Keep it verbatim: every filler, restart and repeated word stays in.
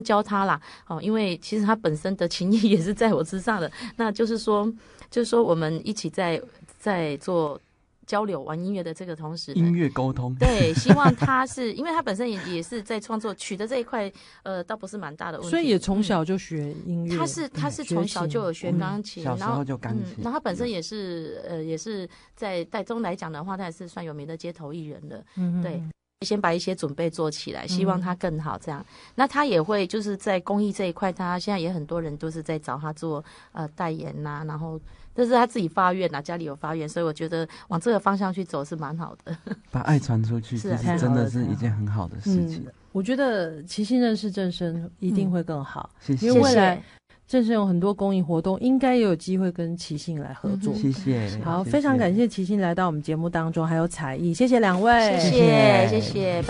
教他啦，哦，因为其实他本身的情谊也是在我之上的，那就是说，就是说我们一起在在做交流玩音乐的这个同时， 音乐沟通， 对，希望他是因为他本身也也是在创作曲的这一块，呃，倒不是蛮大的问题， 所以也从小就学音乐。 嗯、他是他是从小就有学钢琴， 嗯、小时候就钢琴， 然后、嗯、然后他本身也是呃也是在台中来讲的话，他也是算有名的街头艺人了，嗯，对。先把一些准备做起来，希望他更好这样、嗯、那他也会就是在公益这一块，他现在也很多人都是在找他做呃代言呐、啊，然后这是他自己发愿啊，家里有发愿，所以我觉得往这个方向去走是蛮好的， 把爱传出去，是是真的是一件很好的事情、 嗯、我觉得齐信认识正声一定会更好、 嗯、 因为未来正声有很多公益活动，应该也有机会跟齐信来合作。 谢谢。 好，非常感谢齐信来到我们节目当中，还有采艺，谢谢两位， 谢谢谢谢。